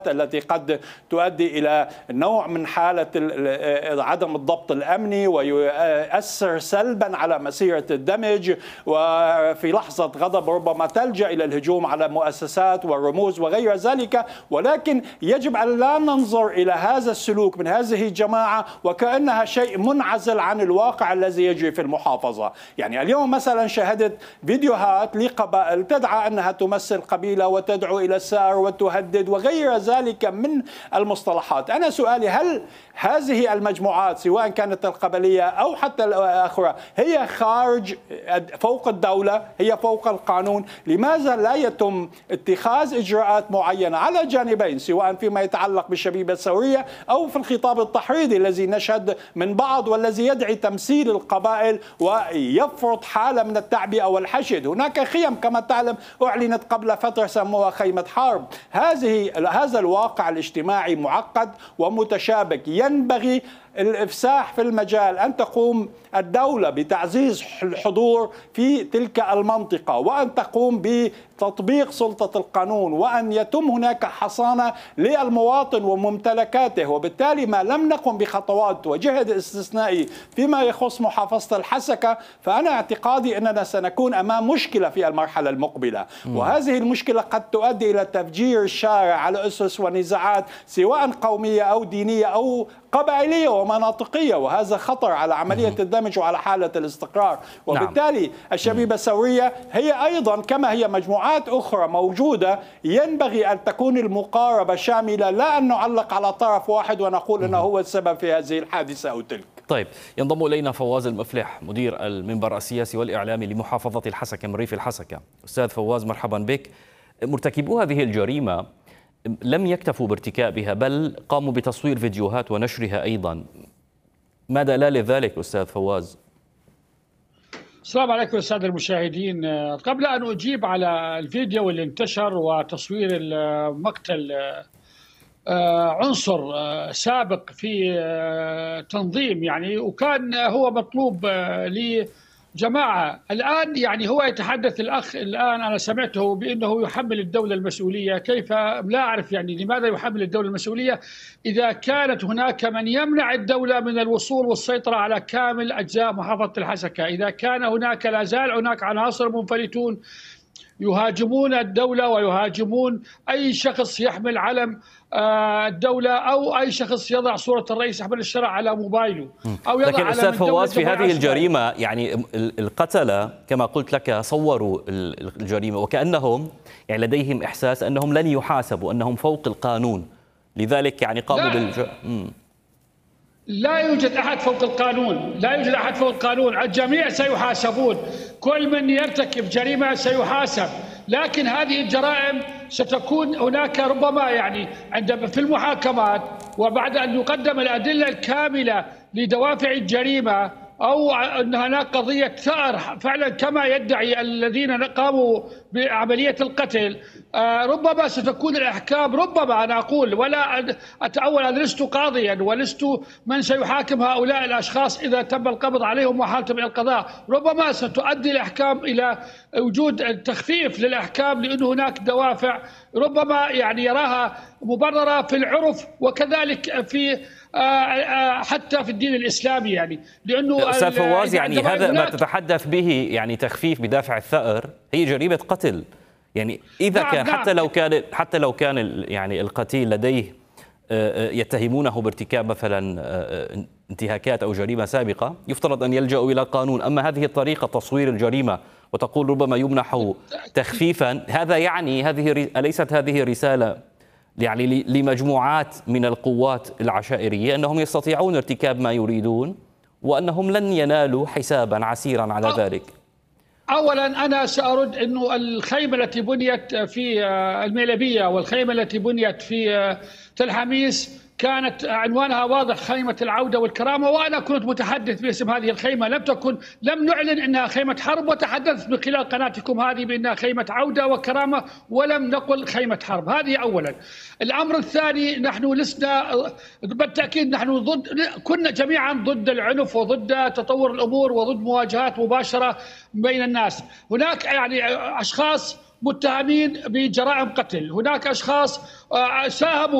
التي قد تؤدي إلى نوع من حالة عدم الضبط الأمني ويؤثر سلبا على مسيرة الدمج، وفي لحظة غضب ربما تلجأ إلى الهجوم على مؤسسات والرموز وغير ذلك. ولكن يجب أن لا ننظر إلى هذا السلوك من هذه الجماعة وكأنها شيء منعزل عن الواقع الذي يجري في المحافظة. يعني اليوم مثلا شاهدت فيديوهات لقبائل تدعى أنها تمثل قبيلة وتدعو إلى الثأر وتهدد وغير ذلك من المصطلحات. أنا سؤالي، هل هذه المجموعات سواء كانت القبلية أو حتى الأخرى هي خارج فوق الدولة، هي فوق القانون؟ لماذا لا يتم اتخاذ إجراءات معينة على جانبين، سواء فيما يتعلق بالشبيبة الثورية أو في الخطاب التحريضي الذي نشهد من بعض والذي يدعي تمثيل القبائل ويفرض حالة من التعبئة والحشد؟ هناك خيم كما تعلم أعلنت قبل فترة سموها خيمة حرب. هذا الواقع الاجتماعي معقد ومتشابك. ينبغي الإفساح في المجال، أن تقوم الدولة بتعزيز الحضور في تلك المنطقة، وأن تقوم بتطبيق سلطة القانون، وأن يتم هناك حصانة للمواطن وممتلكاته. وبالتالي ما لم نقم بخطوات وجهد استثنائي فيما يخص محافظة الحسكة، فأنا اعتقادي أننا سنكون أمام مشكلة في المرحلة المقبلة. وهذه المشكلة قد تؤدي إلى تفجير الشارع على أسس ونزاعات سواء قومية أو دينية أو قبائلية ومناطقية، وهذا خطر على عملية الدمج وعلى حالة الاستقرار. وبالتالي الشبيبة الثورية هي أيضا كما هي مجموعات أخرى موجودة، ينبغي أن تكون المقاربة شاملة، لا أن نعلق على طرف واحد ونقول أنه هو السبب في هذه الحادثة أو تلك. طيب، ينضم إلينا فواز المفلح مدير المنبر السياسي والإعلامي لمحافظة الحسكة من ريف الحسكة. أستاذ فواز، مرحبا بك. مرتكبو هذه الجريمة لم يكتفوا بارتكابها، بل قاموا بتصوير فيديوهات ونشرها أيضا. ما دلالة ذلك أستاذ فواز؟ السلام عليكم السادة المشاهدين. قبل أن أجيب على الفيديو اللي انتشر وتصوير المقتل عنصر سابق في تنظيم، يعني وكان هو مطلوب لجماعة. الآن يعني هو يتحدث الأخ الآن، أنا سمعته بأنه يحمل الدولة المسؤولية. كيف؟ لا أعرف يعني لماذا يحمل الدولة المسؤولية إذا كانت هناك من يمنع الدولة من الوصول والسيطرة على كامل أجزاء محافظة الحسكة. إذا كان هناك لا زال هناك عناصر منفلتون يهاجمون الدولة ويهاجمون أي شخص يحمل علم الدولة أو أي شخص يضع صورة الرئيس أحمد الشرع على موبايله أو يضع. لكن أستاذ فواز، في هذه الجريمة يعني القتلة كما قلت لك صوروا الجريمة وكأنهم يعني لديهم إحساس أنهم لن يحاسبوا، أنهم فوق القانون، لذلك يعني قاموا لا يوجد أحد فوق القانون، لا يوجد أحد فوق القانون. الجميع سيحاسبون، كل من يرتكب جريمة سيحاسب. لكن هذه الجرائم ستكون هناك ربما يعني عندما في المحاكمات وبعد أن يقدم الأدلة الكاملة لدوافع الجريمة أو أن هناك قضية ثأر فعلا كما يدعي الذين قاموا بعملية القتل، ربما ستكون الأحكام، ربما أنا أقول ولا أتأول، أنا لست قاضيا ولست من سيحاكم هؤلاء الأشخاص إذا تم القبض عليهم وحالتهم إلى القضاء، ربما ستؤدي الأحكام إلى وجود تخفيف للأحكام، لأن هناك دوافع ربما يعني يراها مبررة في العرف وكذلك في حتى في الدين الإسلامي. يعني لأنه أستاذ فواز يعني هذا ما تتحدث به، يعني تخفيف بدافع الثأر، هي جريمة قتل. يعني إذا كان حتى لو كان يعني القتيل لديه يتهمونه بارتكاب مثلا انتهاكات أو جريمة سابقة، يفترض أن يلجأوا إلى القانون. أما هذه الطريقة تصوير الجريمة وتقول ربما يمنح تخفيفا، هذا يعني أليست هذه رسالة يعني لمجموعات من القوات العشائرية أنهم يستطيعون ارتكاب ما يريدون وأنهم لن ينالوا حسابا عسيرا على ذلك؟ أولا أنا سأرد أنه الخيمة التي بنيت في الميلبية والخيمة التي بنيت في تل حميس كانت عنوانها واضح، خيمة العودة والكرامة، وأنا كنت متحدث باسم هذه الخيمة. لم نعلن أنها خيمة حرب، وتحدثت من خلال قناتكم هذه بأنها خيمة عودة وكرامة، ولم نقل خيمة حرب. هذه أولا. الأمر الثاني، نحن لسنا بالتأكيد نحن كنا جميعا ضد العنف وضد تطور الأمور وضد مواجهات مباشرة بين الناس. هناك يعني أشخاص متهمين بجرائم قتل، هناك أشخاص ساهموا